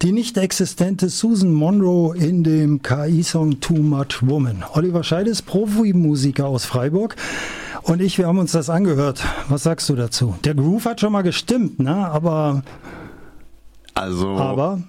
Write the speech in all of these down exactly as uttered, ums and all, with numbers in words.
Die nicht existente Susan Monroe in dem K I-Song Too Much Woman. Oliver Scheide ist Profimusiker aus Freiburg und ich, wir haben uns das angehört. Was sagst du dazu? Der Groove hat schon mal gestimmt, ne? Aber... Also... Aber...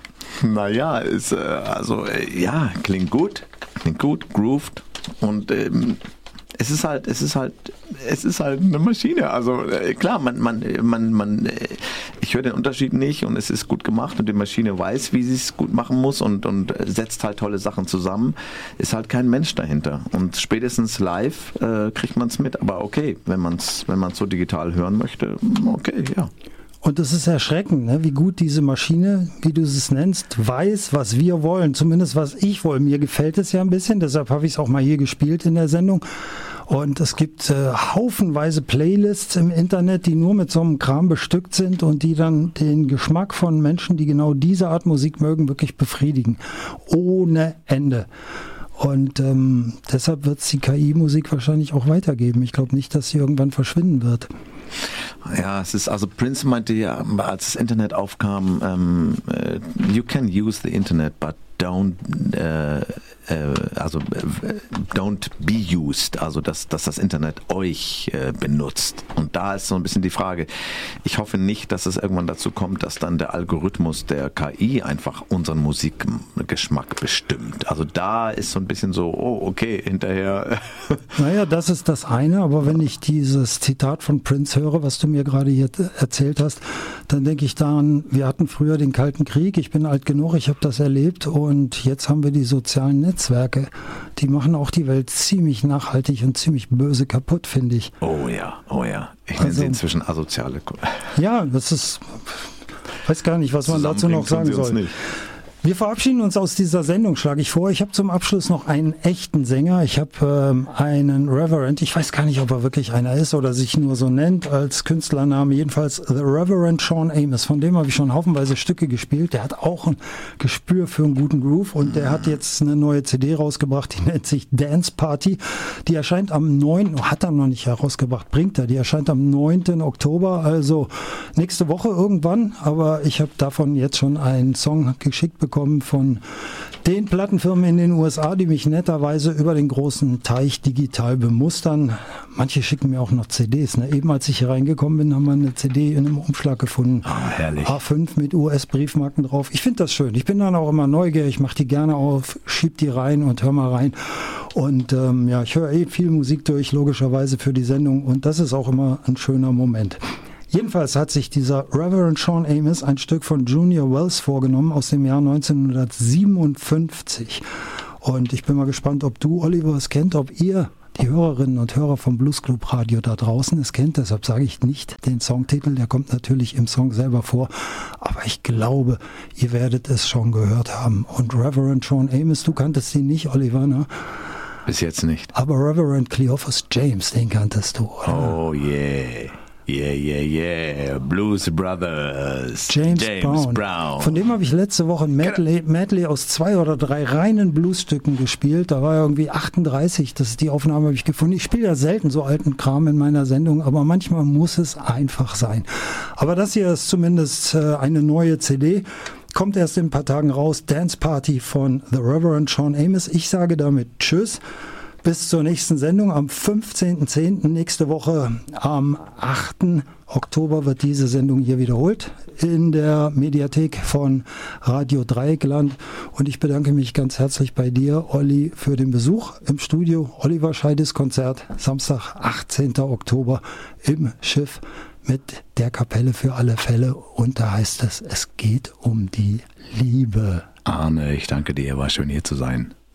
Naja, ist, äh, also, äh, ja, klingt gut. Klingt gut, grooved und... Ähm, Es ist halt, es ist halt, es ist halt eine Maschine. Also äh, klar, man, man, man, man, äh, ich höre den Unterschied nicht und es ist gut gemacht und die Maschine weiß, wie sie es gut machen muss und, und setzt halt tolle Sachen zusammen. Ist halt kein Mensch dahinter. Und spätestens live äh, kriegt man es mit. Aber okay, wenn man es, wenn man es so digital hören möchte, okay, ja. Und es ist erschreckend, ne, wie gut diese Maschine, wie du es nennst, weiß, was wir wollen. Zumindest was ich will. Mir gefällt es ja ein bisschen, deshalb habe ich es auch mal hier gespielt in der Sendung. Und es gibt äh, haufenweise Playlists im Internet, die nur mit so einem Kram bestückt sind und die dann den Geschmack von Menschen, die genau diese Art Musik mögen, wirklich befriedigen. Ohne Ende. Und ähm, deshalb wird es die K I-Musik wahrscheinlich auch weitergeben. Ich glaube nicht, dass sie irgendwann verschwinden wird. Ja, es ist, also Prince meinte ja, als das Internet aufkam, um, uh, you can use the Internet, but don't, uh, uh, also uh, don't be used, also dass, dass das Internet euch uh, benutzt. Und da ist so ein bisschen die Frage, ich hoffe nicht, dass es irgendwann dazu kommt, dass dann der Algorithmus der K I einfach unseren Musikgeschmack bestimmt. Also da ist so ein bisschen so, oh, okay, hinterher. Naja, das ist das eine, aber wenn ich dieses Zitat von Prince höre, was du mir gerade hier erzählt hast, dann denke ich daran, wir hatten früher den Kalten Krieg, ich bin alt genug, ich habe das erlebt und jetzt haben wir die sozialen Netzwerke, die machen auch die Welt ziemlich nachhaltig und ziemlich böse kaputt, finde ich. Oh ja, oh ja. Ich nenne Also, sie inzwischen asoziale. Ja, das ist, weiß gar nicht, was man dazu noch sagen soll. Nicht. Wir verabschieden uns aus dieser Sendung, schlage ich vor. Ich habe zum Abschluss noch einen echten Sänger. Ich habe ähm, einen Reverend. Ich weiß gar nicht, ob er wirklich einer ist oder sich nur so nennt als Künstlername. Jedenfalls The Reverend Sean Amos. Von dem habe ich schon haufenweise Stücke gespielt. Der hat auch ein Gespür für einen guten Groove und der hat jetzt eine neue C D rausgebracht. Die nennt sich Dance Party. Die erscheint am neunten Hat er noch nicht herausgebracht, bringt er. Die erscheint am neunten Oktober, also nächste Woche irgendwann. Aber ich habe davon jetzt schon einen Song geschickt bekommen von den Plattenfirmen in den U S A, die mich netterweise über den großen Teich digital bemustern. Manche schicken mir auch noch C Ds. Ne? Eben als ich hier reingekommen bin, haben wir eine C D in einem Umschlag gefunden. Ah, herrlich. A fünf mit U S-Briefmarken drauf. Ich finde das schön. Ich bin dann auch immer neugierig, mache die gerne auf, schieb die rein und hör mal rein. Und ähm, ja, ich höre eh viel Musik durch, logischerweise für die Sendung. Und das ist auch immer ein schöner Moment. Jedenfalls hat sich dieser Reverend Sean Amos ein Stück von Junior Wells vorgenommen aus dem Jahr neunzehnhundertsiebenundfünfzig. Und ich bin mal gespannt, ob du, Oliver, es kennt, ob ihr, die Hörerinnen und Hörer vom Blues Club Radio da draußen, es kennt. Deshalb sage ich nicht den Songtitel, der kommt natürlich im Song selber vor. Aber ich glaube, ihr werdet es schon gehört haben. Und Reverend Sean Amos, du kanntest ihn nicht, Oliver, ne? Bis jetzt nicht. Aber Reverend Cleophas James, den kanntest du, oder? Oh yeah. Yeah, yeah, yeah. Blues Brothers. James, James Brown. Brown. Von dem habe ich letzte Woche ein Medley, Medley aus zwei oder drei reinen Bluesstücken gespielt. Da war er irgendwie achtunddreißig. Das ist die Aufnahme, habe ich gefunden. Ich spiele ja selten so alten Kram in meiner Sendung, aber manchmal muss es einfach sein. Aber das hier ist zumindest äh, eine neue C D. Kommt erst in ein paar Tagen raus. Dance Party von The Reverend Sean Amos. Ich sage damit Tschüss. Bis zur nächsten Sendung am fünfzehnten zehnten nächste Woche. Am achten Oktober wird diese Sendung hier wiederholt in der Mediathek von Radio Dreieckland. Und ich bedanke mich ganz herzlich bei dir, Olli, für den Besuch im Studio. Oliver Scheides Konzert, Samstag, achtzehnten Oktober im Schiff mit der Kapelle für alle Fälle. Und da heißt es, es geht um die Liebe. Arne, ich danke dir, war schön hier zu sein.